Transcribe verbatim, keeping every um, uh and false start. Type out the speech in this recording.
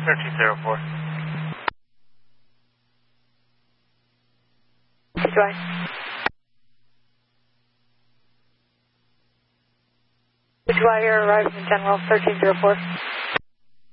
thirteen zero four. Goodbye. Goodbye, you're arriving in General thirteen zero four.